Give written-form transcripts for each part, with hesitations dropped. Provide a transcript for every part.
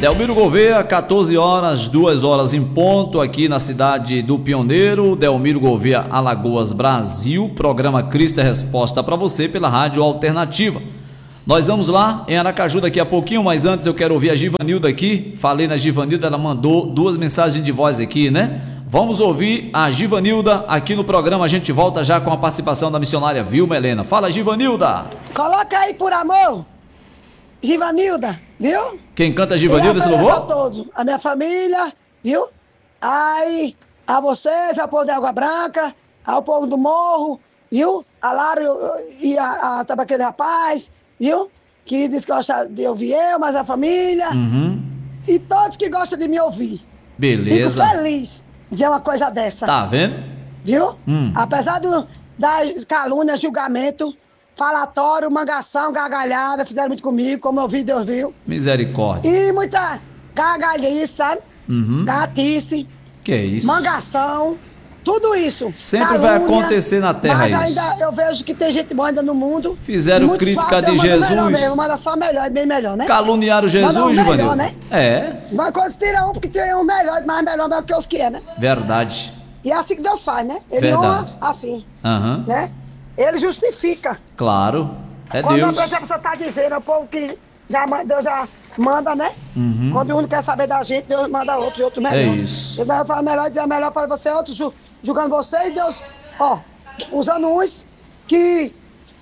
Delmiro Gouveia, 14 horas, 2 horas em ponto, aqui na cidade do Pioneiro. Delmiro Gouveia, Alagoas, Brasil. Programa Cristo é Resposta para você pela Rádio Alternativa. Nós vamos lá em Aracaju daqui a pouquinho, mas antes eu quero ouvir a Givanilda aqui. Falei na Givanilda, ela mandou 2 mensagens de voz aqui, né? Vamos ouvir a Givanilda aqui no programa. A gente volta já com a participação da missionária Vilma Helena. Fala, Givanilda! Coloca aí, por amor, Givanilda, viu? Quem canta Givanilda, esse louvor? A todos, a minha família, viu? Aí, a vocês, ao povo de Água Branca, ao povo do Morro, viu? A Lara e também aquele rapaz, viu? Que diz que gosta de ouvir eu, mas a família. E todos que gostam de me ouvir. Beleza. Fico feliz de dizer uma coisa dessa. Tá vendo? Viu? Apesar das calúnias, julgamento, falatório, mangação, gargalhada, fizeram muito comigo, como eu vi, Deus viu. Misericórdia. E muita gargalhice, sabe? Gatice. Que isso? Mangação, tudo isso. Sempre vai acontecer na terra mas isso. Ainda eu vejo que tem gente boa ainda no mundo. Fizeram crítica de Jesus. Mesmo, manda só melhor, bem melhor, né? Caluniaram Jesus, Givanildo. Né? É. Mas quando tira um, porque tem um melhor, mais melhor que os que é, né? Verdade. E é assim que Deus faz, né? Ele Verdade. honra assim, né? Ele justifica. Claro, é quando Deus. Quando a pessoa está dizendo, o povo que Deus já manda, né? Quando um não quer saber da gente, Deus manda outro e outro melhor. É isso. Ele vai falar melhor, dizer melhor para você, outros julgando você e Deus, ó, usando uns que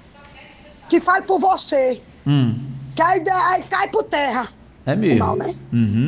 fale por você. Que aí cai por terra. É mesmo. Mal, né?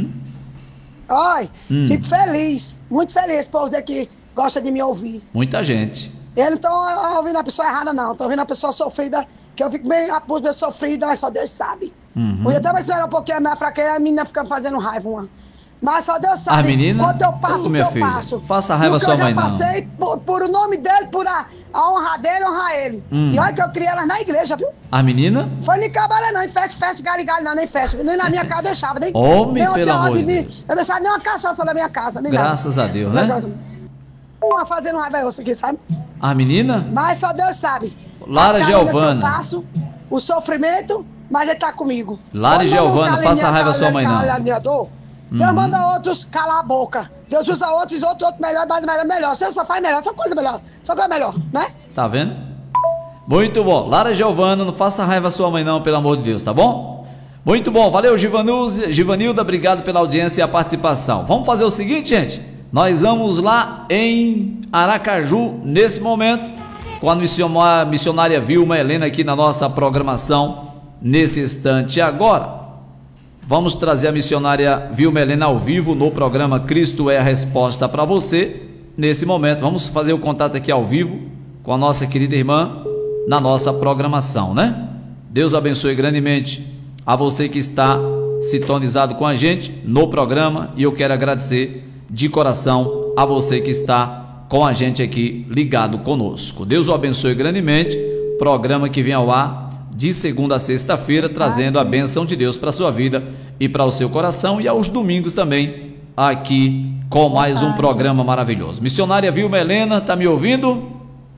Olha, fico feliz, muito feliz, povo que gosta de me ouvir. Muita gente. Eu não tô ouvindo a pessoa errada, não. Tô ouvindo a pessoa sofrida, que eu fico bem sofrida, mas só Deus sabe. Eu até mais esperar um pouquinho a minha fraqueza, a menina fica fazendo raiva, mas só Deus sabe. A menina? Quanto eu passo, o que eu passo. Faça raiva a sua mãe, não. Eu já passei por o nome dele, por a honra dele, honrar ele. E olha que eu criei elas na igreja, viu? A menina? Foi nem cabaré, não. Em festa, galho, não, nem festa. Nem na minha casa deixava. Nem, Homem, nem pelo amor de Deus. Eu deixava nem uma cachaça na minha casa, nem Graças nada. a Deus, né? Uma fazendo raiva é aqui, sabe? A menina? Mas só Deus sabe. Lara Giovana. Eu passo o sofrimento, mas ele tá comigo. Lara Giovana, faça raiva a sua mãe, não. Deus manda outros calar a boca. Deus usa outros melhor, mais melhor. Você só faz melhor, só coisa melhor. Só coisa melhor, né? Tá vendo? Muito bom. Lara Giovana, não faça raiva a sua mãe, não, pelo amor de Deus, tá bom? Muito bom. Valeu, Givanilda, obrigado pela audiência e a participação. Vamos fazer o seguinte, gente. Nós vamos lá em Aracaju, nesse momento, com a missionária Vilma Helena aqui na nossa programação, nesse instante agora. Vamos trazer a missionária Vilma Helena ao vivo no programa Cristo é a Resposta para você. Nesse momento, vamos fazer o contato aqui ao vivo com a nossa querida irmã na nossa programação, né? Deus abençoe grandemente a você que está sintonizado com a gente no programa e eu quero agradecer de coração a você que está com a gente aqui ligado conosco. Deus o abençoe grandemente. Programa que vem ao ar de segunda a sexta-feira, trazendo a bênção de Deus para a sua vida e para o seu coração, e aos domingos também, aqui com mais um programa maravilhoso. Missionária Vilma Helena, tá me ouvindo?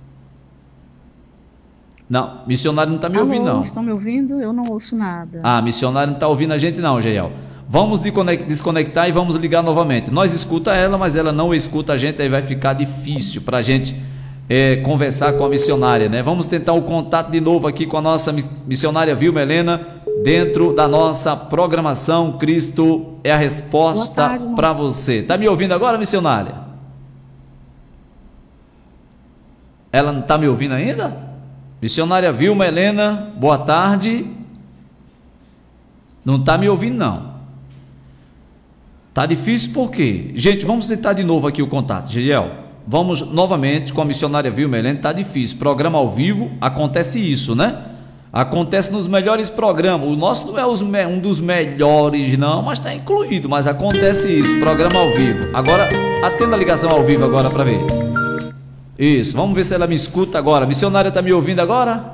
Não, missionária não tá me ouvindo, não. Estão me ouvindo? Eu não ouço nada. Ah, missionária não tá ouvindo a gente não, Geiel. Vamos desconectar e vamos ligar novamente. Nós escuta ela, mas ela não escuta a gente, aí vai ficar difícil para a gente conversar com a missionária, né? Vamos tentar o contato de novo aqui com a nossa missionária Vilma Helena, dentro da nossa programação Cristo é a Resposta para você. Tá me ouvindo agora, missionária? Ela não tá me ouvindo ainda? Missionária Vilma Helena, boa tarde. Não tá me ouvindo, não. Tá difícil por quê? Gente, vamos tentar de novo aqui o contato, Giel. Vamos novamente com a missionária Vilma Helena. Tá difícil, programa ao vivo, acontece isso, né? Acontece nos melhores programas. O nosso não é um dos melhores não, mas está incluído, mas acontece isso, programa ao vivo. Agora, atenda a ligação ao vivo agora para ver. Isso, vamos ver se ela me escuta agora. Missionária tá me ouvindo agora?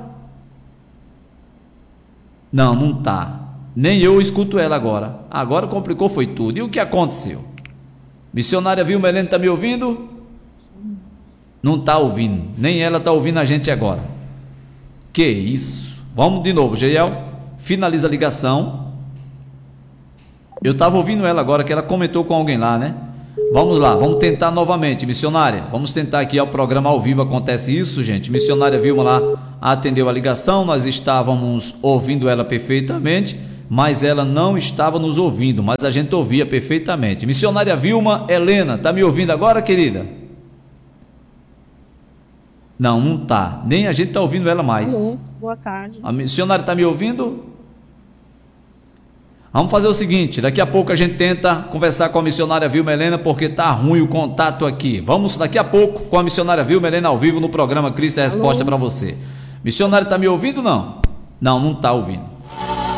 Não, não tá. Nem eu escuto ela agora. Agora complicou foi tudo. E o que aconteceu? Missionária Vilma Helena tá me ouvindo? Não tá ouvindo. Nem ela tá ouvindo a gente agora. Que isso? Vamos de novo, Geiel. Finaliza a ligação. Eu estava ouvindo ela agora, que ela comentou com alguém lá, né? Vamos lá, vamos tentar novamente, missionária. Vamos tentar aqui ao programa ao vivo. Acontece isso, gente. Missionária Vilma lá atendeu a ligação. Nós estávamos ouvindo ela perfeitamente, mas ela não estava nos ouvindo, mas a gente ouvia perfeitamente. Missionária Vilma Helena, tá me ouvindo agora, querida? Não, não tá. Nem a gente tá ouvindo ela mais. Alô, boa tarde. A missionária tá me ouvindo? Vamos fazer o seguinte, daqui a pouco a gente tenta conversar com a missionária Vilma Helena, porque tá ruim o contato aqui. Vamos daqui a pouco com a missionária Vilma Helena ao vivo no programa Cristo é a Resposta para você. Missionária tá me ouvindo não? Não, não tá ouvindo.